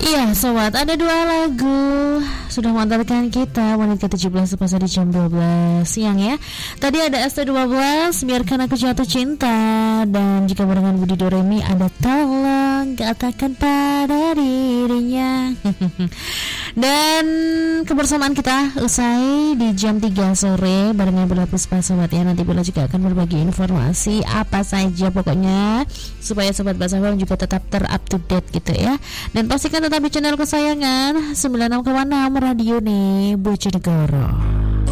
Iya sobat, ada dua lagu sudah mengantarkan kita menit ke-17 tepat di jam 12 siang ya. Tadi ada ST12, Biarkan Aku Jatuh Cinta. Dan jika barengan Budi Doremi ada Tolong Katakan Pada Dirinya. Dan kebersamaan kita usai di jam 3 sore barengan Bella Puspa sobat ya. Nanti Bella juga akan berbagi informasi apa saja pokoknya supaya sobat Basahwam juga tetap ter-up to date gitu ya. Dan pastikan tetap di channel kesayangan 96,6 Radio nih Bojonegoro.